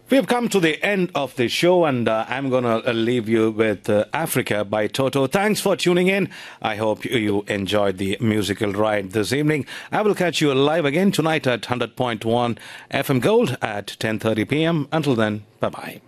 We've come to the end of the show, and I'm going to leave you with Africa by Toto. Thanks for tuning in. I hope you enjoyed the musical ride this evening. I will catch you live again tonight at 100.1 FM Gold at 10:30 p.m. Until then, bye-bye.